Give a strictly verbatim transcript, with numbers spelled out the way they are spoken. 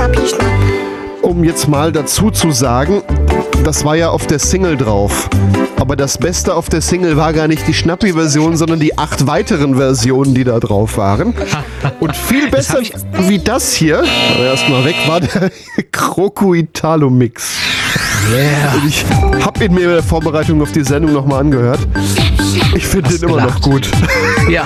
Schnappi, Schnapp. Um jetzt mal dazu zu sagen, das war ja auf der Single drauf. Aber das Beste auf der Single war gar nicht die Schnappi-Version, sondern die acht weiteren Versionen, die da drauf waren. Und viel besser wie das hier, aber erstmal weg, war der Croco Italo-Mix. Yeah. Und ich hab ihn mir in der Vorbereitung auf die Sendung nochmal angehört. Ich finde den immer gelacht. noch gut. Ja.